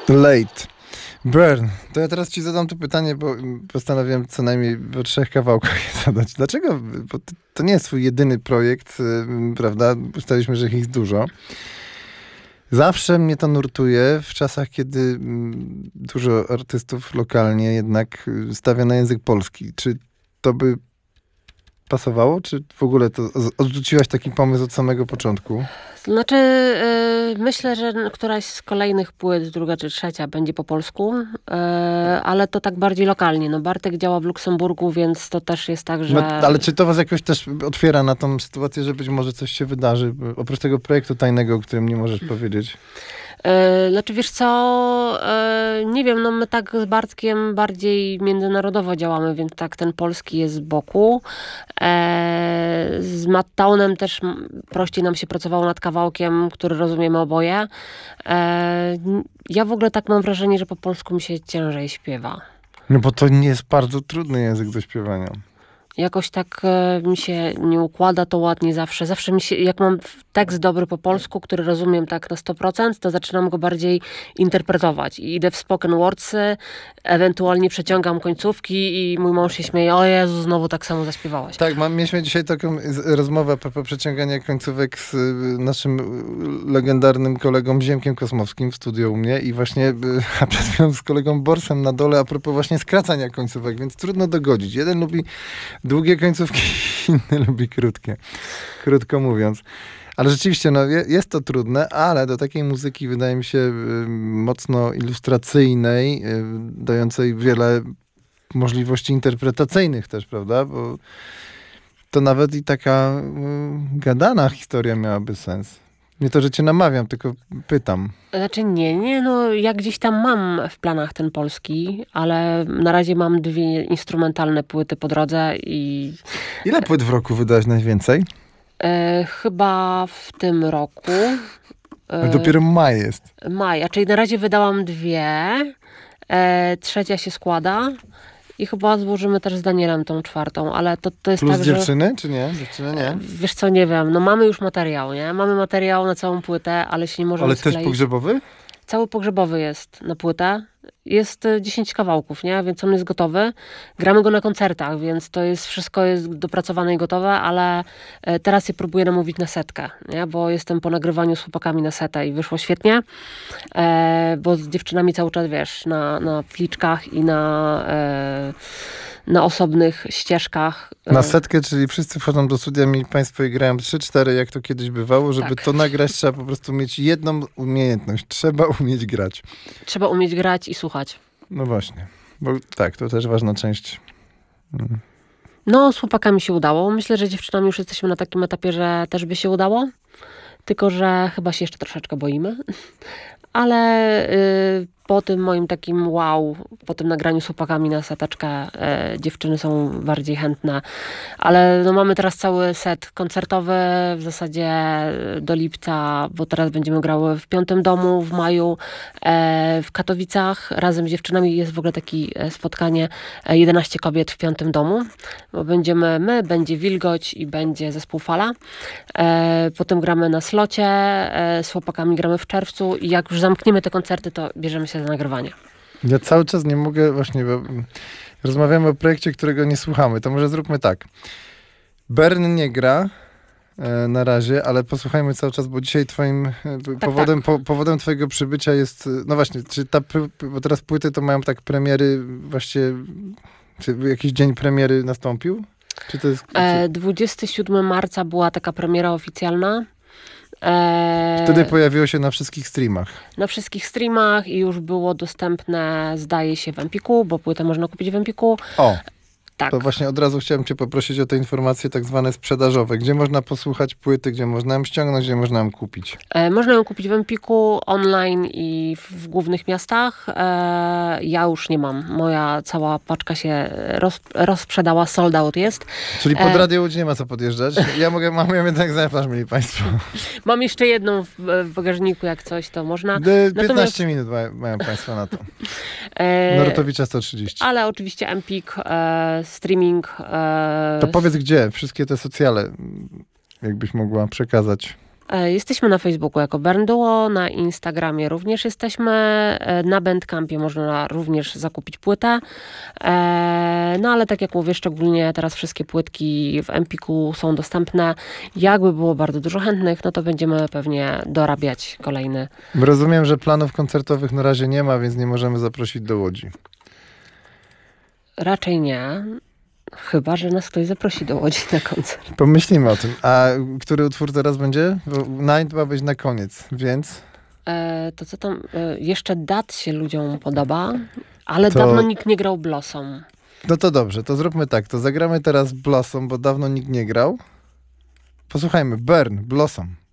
Late. Burn. To ja teraz ci zadam to pytanie, bo postanowiłem co najmniej o 3 kawałkach je zadać. Dlaczego? Bo to nie jest twój jedyny projekt, prawda? Ustaliliśmy, że ich jest dużo. Zawsze mnie to nurtuje w czasach, kiedy dużo artystów lokalnie jednak stawia na język polski. Czy to by pasowało? Czy w ogóle to odrzuciłaś taki pomysł od samego początku? Znaczy, myślę, że któraś z kolejnych płyt, druga czy trzecia, będzie po polsku, ale to tak bardziej lokalnie. No Bartek działa w Luksemburgu, więc to też jest tak, że... No, ale czy to was jakoś też otwiera na tą sytuację, że być może coś się wydarzy? Oprócz tego projektu tajnego, o którym nie możesz powiedzieć. Znaczy wiesz co, nie wiem, no my tak z Bartkiem bardziej międzynarodowo działamy, więc tak ten polski jest z boku. Z Matt Townem też prościej nam się pracowało nad kawałkiem, który rozumiemy oboje. Ja w ogóle tak mam wrażenie, że po polsku mi się ciężej śpiewa. No bo to nie jest bardzo trudny język do śpiewania. Jakoś tak mi się nie układa to ładnie zawsze. Zawsze mi się, jak mam tekst dobry po polsku, który rozumiem tak na 100%, to zaczynam go bardziej interpretować. I idę w spoken wordsy, ewentualnie przeciągam końcówki i mój mąż się śmieje, o Jezu, znowu tak samo zaśpiewałaś. Tak, mieliśmy dzisiaj taką rozmowę a propos przeciągania końcówek z naszym legendarnym kolegą Ziemkiem Kosmowskim w studiu u mnie i właśnie a przed chwilą z kolegą Borsem na dole a propos właśnie skracania końcówek, więc trudno dogodzić. Jeden lubi długie końcówki, inny lubi krótkie. Krótko mówiąc. Ale rzeczywiście, no, jest to trudne, ale do takiej muzyki wydaje mi się mocno ilustracyjnej, dającej wiele możliwości interpretacyjnych też, prawda? Bo to nawet i taka gadana historia miałaby sens. Nie to, że cię namawiam, tylko pytam. Znaczy nie, no ja gdzieś tam mam w planach ten polski, ale na razie mam 2 instrumentalne płyty po drodze i... Ile płyt w roku wydałeś najwięcej? Chyba w tym roku. Dopiero maj jest. Maj, czyli na razie wydałam 2, trzecia się składa i chyba złożymy też z Danielem tą 4, ale to jest Plus tak, dziewczyny, czy nie? Dziewczyny nie. Wiesz co, nie wiem, no mamy już materiał, nie? Mamy materiał na całą płytę, ale się nie możemy Ale skleić. też pogrzebowy? Cały pogrzebowy jest na płytę. Jest 10 kawałków, nie? Więc on jest gotowy. Gramy go na koncertach, więc to jest wszystko jest dopracowane i gotowe, ale teraz je próbuję namówić na setkę, nie? Bo jestem po nagrywaniu z chłopakami na setę i wyszło świetnie, bo z dziewczynami cały czas, wiesz, na pliczkach i na osobnych ścieżkach. Na setkę, czyli wszyscy wchodzą do studia i państwo i grają 3-4, jak to kiedyś bywało. Żeby Tak. to nagrać, trzeba po prostu mieć jedną umiejętność. Trzeba umieć grać. Trzeba umieć grać i słuchać. No właśnie. Bo tak, to też ważna część. No, z chłopakami się udało. Myślę, że dziewczynami już jesteśmy na takim etapie, że też by się udało. Tylko że chyba się jeszcze troszeczkę boimy. Ale po tym moim takim wow, po tym nagraniu z chłopakami na seteczkę, dziewczyny są bardziej chętne. Ale no mamy teraz cały set koncertowy w zasadzie do lipca, bo teraz będziemy grały w 5 domu w maju, w Katowicach. Razem z dziewczynami jest w ogóle takie spotkanie 11 kobiet w 5 domu, bo będziemy my, będzie Wilgoć i będzie zespół Fala. Potem gramy na Slocie, z chłopakami gramy w czerwcu i jak już zamkniemy te koncerty, to bierzemy się za nagrywanie. Ja cały czas nie mogę właśnie, bo rozmawiamy o projekcie, którego nie słuchamy. To może zróbmy tak. Bern nie gra na razie, ale posłuchajmy cały czas, bo dzisiaj twoim powodem twojego przybycia jest, no właśnie, czy bo teraz płyty to mają tak premiery właściwie, czy jakiś dzień premiery nastąpił? Czy to jest... 27 marca była taka premiera oficjalna. Wtedy pojawiło się na wszystkich streamach. Na wszystkich streamach i już było dostępne, zdaje się, w Empiku, bo płytę można kupić w Empiku. O! Tak. To właśnie od razu chciałem cię poprosić o te informacje tak zwane sprzedażowe. Gdzie można posłuchać płyty, gdzie można ją ściągnąć, gdzie można ją kupić? Można ją kupić w Empiku, online i w głównych miastach. Ja już nie mam. Moja cała paczka się rozsprzedała, sold out jest. Czyli pod Radio Łódź nie ma co podjeżdżać. Mam jednak egzemplarz, mieli państwo. Mam jeszcze jedną w bagażniku, jak coś, to można. 15 minut mają państwo na to. Narutowicza 130. Ale oczywiście Empik, streaming. To powiedz gdzie, wszystkie te socjale, jakbyś mogła przekazać. Jesteśmy na Facebooku jako Burn Duo, na Instagramie również jesteśmy, na Bandcampie można również zakupić płytę. No ale tak jak mówię, szczególnie teraz wszystkie płytki w Empiku są dostępne. Jakby było bardzo dużo chętnych, no to będziemy pewnie dorabiać kolejny. Rozumiem, że planów koncertowych na razie nie ma, więc nie możemy zaprosić do Łodzi. Raczej nie, chyba że nas ktoś zaprosi do Łodzi na koncert. Pomyślimy o tym. A który utwór teraz będzie? Bo Night ma być na koniec, więc... To co tam, jeszcze Dat się ludziom podoba, ale To- dawno nikt nie grał Blossom. No to dobrze, to zróbmy tak. To zagramy teraz Blossom, bo dawno nikt nie grał. Posłuchajmy. Burn, Blossom.